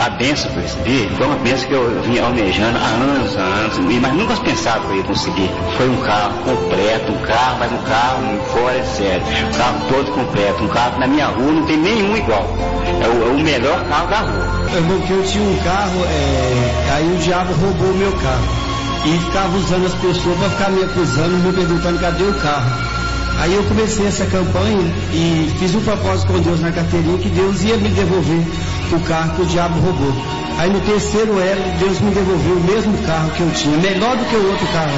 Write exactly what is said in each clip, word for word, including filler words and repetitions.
a benção que eu recebi foi uma benção que eu vinha almejando há anos, há anos, mas nunca pensava que eu ia conseguir. Foi um carro completo, um carro, mas um carro fora de série, um carro todo completo, um carro que na minha rua não tem nenhum igual. É o, é o melhor carro da rua. Irmão, que eu tinha um carro, é... aí o diabo roubou o meu carro e ficava usando as pessoas para ficar me acusando, me perguntando cadê o carro. Aí eu comecei essa campanha e fiz um propósito com Deus na carteirinha que Deus ia me devolver o carro que o diabo roubou. Aí no terceiro elo, Deus me devolveu o mesmo carro que eu tinha, melhor do que o outro carro.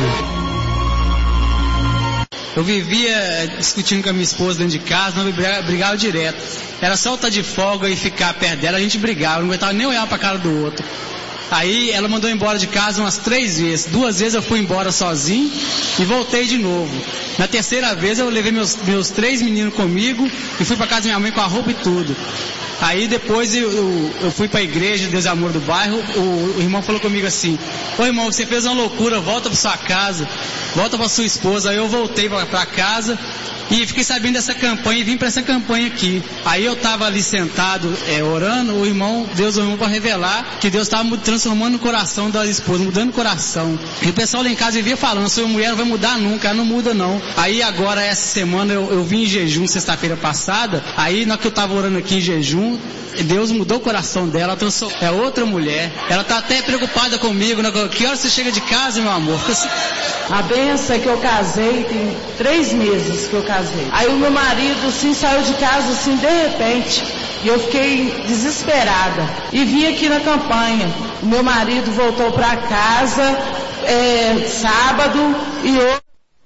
Eu vivia discutindo com a minha esposa dentro de casa, nós brigava, brigava direto. Era só eu estar de folga e ficar perto dela, a gente brigava, não aguentava nem olhar para a cara do outro. Aí ela mandou embora de casa umas três vezes. Duas vezes eu fui embora sozinho e voltei de novo. Na terceira vez eu levei meus, meus três meninos comigo e fui para casa da minha mãe com a roupa e tudo. Aí depois eu, eu, eu fui para a igreja, Deus é Amor do bairro, o, o irmão falou comigo assim: ô irmão, você fez uma loucura, volta para sua casa, volta para sua esposa. Aí eu voltei para casa e fiquei sabendo dessa campanha e vim para essa campanha aqui. Aí eu estava ali sentado, é, orando, o irmão, Deus o irmão para revelar que Deus estava transformando o coração das esposas, mudando o coração. E o pessoal lá em casa vivia falando: sua mulher não vai mudar nunca, ela não muda não. Aí agora essa semana eu, eu vim em jejum sexta-feira passada, aí na que eu estava orando aqui em jejum, Deus mudou o coração dela, transformou, é outra mulher. Ela está até preocupada comigo, né? Que hora você chega de casa, meu amor? Assim... A benção é que eu casei, tem três meses que eu casei. Aí o meu marido, assim, saiu de casa, assim, de repente, e eu fiquei desesperada. E vim aqui na campanha. O meu marido voltou para casa é, sábado e eu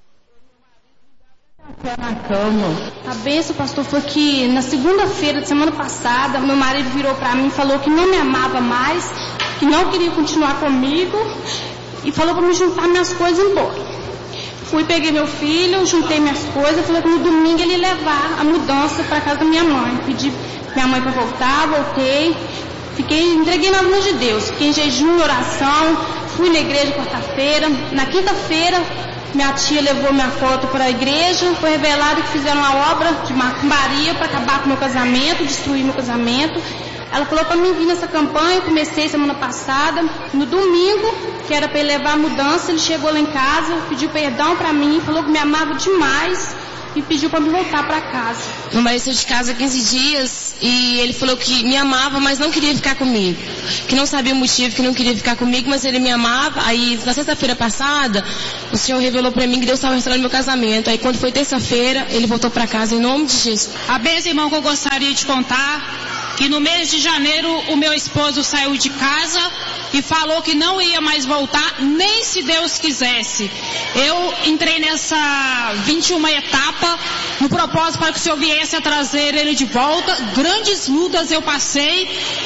na cama. A bênção, pastor, foi que na segunda-feira de semana passada, meu marido virou para mim e falou que não me amava mais, que não queria continuar comigo e falou para me juntar minhas coisas e ir embora. Fui, peguei meu filho, juntei minhas coisas, falei que no domingo ele ia levar a mudança para casa da minha mãe. Pedi minha mãe para voltar, voltei, fiquei, entreguei nas mãos de Deus, fiquei em jejum, em oração, fui na igreja quarta-feira, na quinta-feira minha tia levou minha foto para a igreja, foi revelado que fizeram uma obra de macumbaria para acabar com o meu casamento, destruir meu casamento. Ela falou para mim vir nessa campanha, eu comecei semana passada, no domingo, que era para ele levar a mudança, ele chegou lá em casa, pediu perdão para mim, falou que me amava demais e pediu para me voltar para casa. Meu marido saiu de casa há quinze dias e ele falou que me amava, mas não queria ficar comigo. Que não sabia o motivo, que não queria ficar comigo, mas ele me amava. Aí, na sexta-feira passada, o Senhor revelou para mim que Deus estava restaurando meu casamento. Aí, quando foi terça-feira, ele voltou para casa em nome de Jesus. A benção, irmão, que eu gostaria de contar, que no mês de janeiro o meu esposo saiu de casa e falou que não ia mais voltar, nem se Deus quisesse. Eu entrei nessa vinte e uma etapa no propósito para que o Senhor viesse a trazer ele de volta. Grandes lutas eu passei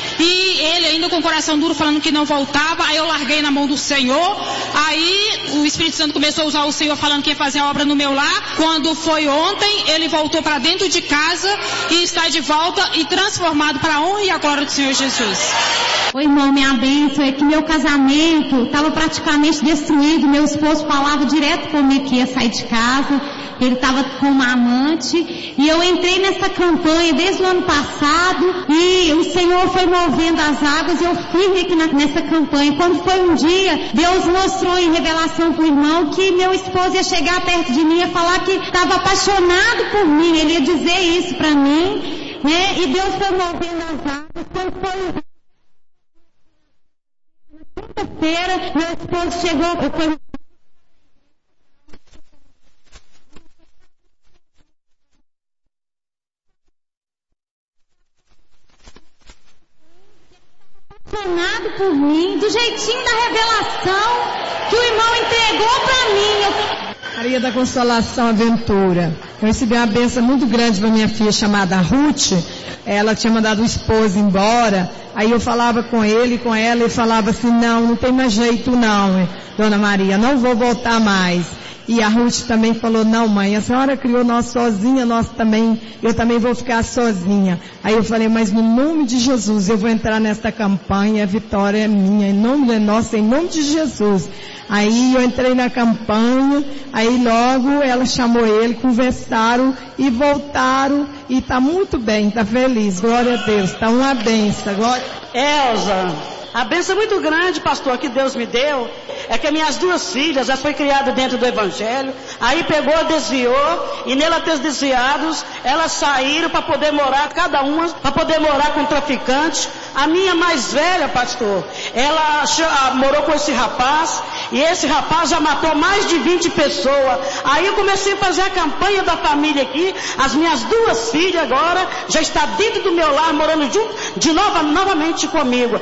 e ele ainda com o coração duro falando que não voltava. Aí eu larguei na mão do Senhor. Aí o Espírito Santo começou a usar o Senhor falando que ia fazer a obra no meu lar. Quando foi ontem, ele voltou para dentro de casa e está de volta e transformado para a honra e a glória do Senhor Jesus. Oi, irmão, minha bênção é que meu casamento estava praticamente destruído. Meu esposo falava direto comigo que ia sair de casa, ele estava com uma amante, e eu entrei nessa campanha desde o ano passado, e o Senhor foi movendo as águas, e eu fui aqui na, nessa campanha. Quando foi um dia, Deus mostrou em revelação para o irmão que meu esposo ia chegar perto de mim e falar que estava apaixonado por mim, ele ia dizer isso para mim, né? E Deus foi movendo as águas. Quando foi quinta-feira, meu esposo chegou, eu fui... apaixonado por mim, do jeitinho da revelação que o irmão entregou para mim. Eu... Maria da Consolação Aventura. Eu recebi uma bênção muito grande para minha filha chamada Ruth. Ela tinha mandado o esposo embora. Aí eu falava com ele, com ela, e falava assim: não, não tem mais jeito não, Dona Maria, não vou voltar mais. E a Ruth também falou: não, mãe, a senhora criou nós sozinha, nós também, eu também vou ficar sozinha. Aí eu falei: mas no nome de Jesus, eu vou entrar nesta campanha, a vitória é minha, em nome de nosso, em nome de Jesus. Aí eu entrei na campanha, aí logo ela chamou ele, conversaram e voltaram e está muito bem, está feliz, glória a Deus, está uma benção. Glória... Elza, a benção muito grande, pastor, que Deus me deu, é que minhas duas filhas já foi criada dentro do Evangelho, aí pegou, desviou, e nela ter desviados, elas saíram para poder morar, cada uma, para poder morar com traficantes. A minha mais velha, pastor, ela morou com esse rapaz, e esse rapaz já matou mais de vinte pessoas. Aí eu comecei a fazer a campanha da família aqui, as minhas duas filhas agora já estão dentro do meu lar, morando junto, de novo, novamente comigo.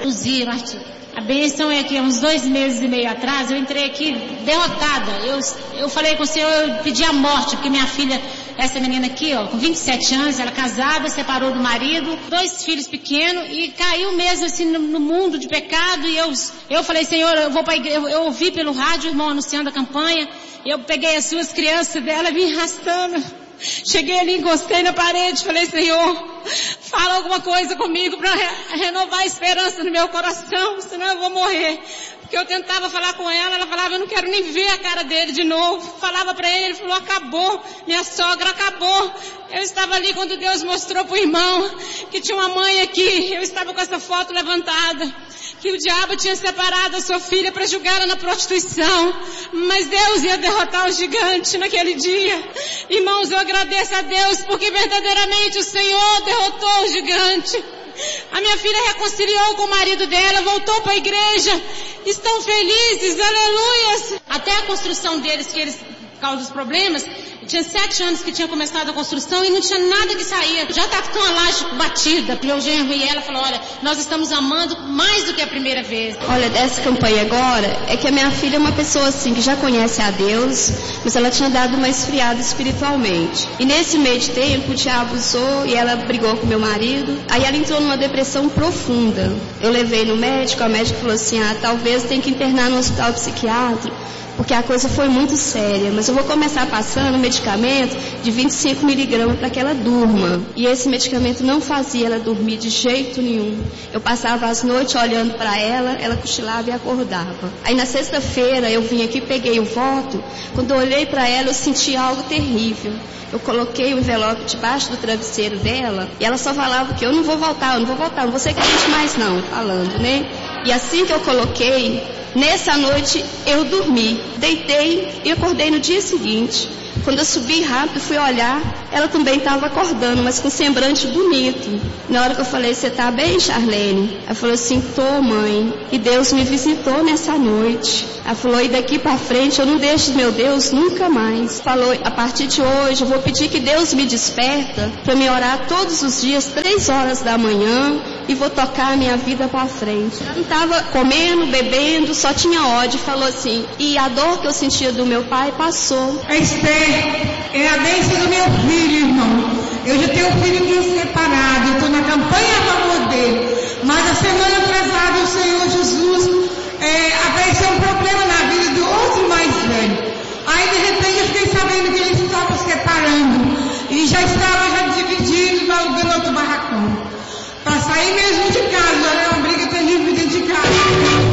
A bênção é que uns dois meses e meio atrás eu entrei aqui derrotada. Eu, eu falei com o Senhor, eu pedi a morte, porque minha filha, essa menina aqui, ó, com vinte e sete anos, ela casada, separou do marido, dois filhos pequenos e caiu mesmo assim no, no mundo de pecado. E eu, eu falei, Senhor, eu vou para igreja. Eu, eu ouvi pelo rádio o irmão anunciando a campanha. Eu peguei as suas crianças dela, vim arrastando. Cheguei ali, encostei na parede, falei, Senhor, fala alguma coisa comigo para re renovar a esperança no meu coração, senão eu vou morrer. Porque eu tentava falar com ela, ela falava, eu não quero nem ver a cara dele de novo. Falava para ele, ele falou, acabou, minha sogra acabou. Eu estava ali quando Deus mostrou para o irmão que tinha uma mãe aqui, eu estava com essa foto levantada, que o diabo tinha separado a sua filha para julgá-la na prostituição, mas Deus ia derrotar o gigante naquele dia. Irmãos, eu agradeço a Deus porque verdadeiramente o Senhor derrotou o gigante. A minha filha reconciliou com o marido dela, voltou para a igreja, estão felizes, aleluias. Até a construção deles, que eles, por causa dos problemas, tinha sete anos que tinha começado a construção e não tinha nada que saía. Já estava com a laje batida. Meu genro e ela falou, olha, nós estamos amando mais do que a primeira vez. Olha, dessa campanha agora, é que a minha filha é uma pessoa assim, que já conhece a Deus, mas ela tinha dado uma esfriada espiritualmente. E nesse meio de tempo, o diabo usou e ela brigou com meu marido. Aí ela entrou numa depressão profunda. Eu levei no médico, a médica falou assim, ah, talvez tenha que internar no hospital psiquiátrico, porque a coisa foi muito séria, mas eu vou começar passando medicamento de vinte e cinco miligramas para que ela durma. E esse medicamento não fazia ela dormir de jeito nenhum. Eu passava as noites olhando para ela, ela cochilava e acordava. Aí na sexta-feira eu vim aqui, peguei o voto. Quando eu olhei para ela, eu senti algo terrível. Eu coloquei o envelope debaixo do travesseiro dela e ela só falava que eu não vou voltar, eu não vou voltar, não vou ser crente mais não, falando, né? E assim que eu coloquei, nessa noite eu dormi, deitei e acordei no dia seguinte. Quando eu subi rápido, fui olhar, ela também estava acordando, mas com semblante bonito. Na hora que eu falei, você tá bem, Charlene? Ela falou assim, tô, mãe. E Deus me visitou nessa noite. Ela falou, e daqui para frente eu não deixo meu Deus nunca mais. Falou, a partir de hoje eu vou pedir que Deus me desperta para me orar todos os dias, três horas da manhã, e vou tocar a minha vida para frente. Ela não estava comendo, bebendo, só tinha ódio. Falou assim, e a dor que eu sentia do meu pai passou. Esther, é a bênção do meu filho, irmão. Eu já tenho um filho que é separado, eu estou na campanha a favor dele. Mas a semana atrasada o Senhor Jesus é, apareceu um problema na vida do outro mais velho. Aí de repente eu fiquei sabendo que eles estavam separando e já estava já dividido, alugando outro barracão. Para sair mesmo de casa, olha, é uma briga terrível dentro de casa.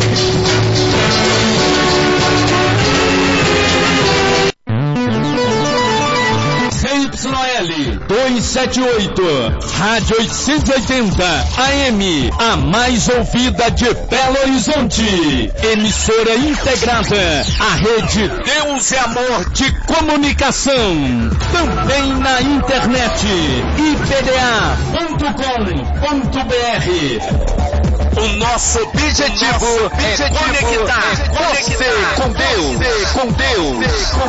Y L duzentos e setenta e oito, Rádio oitocentos e oitenta A M, a mais ouvida de Belo Horizonte. Emissora integrada à rede Deus e Amor de Comunicação. Também na internet, i p d a ponto com ponto b r. O nosso objetivo, o nosso objetivo é conectar, é conectar você com Deus, com Deus. Com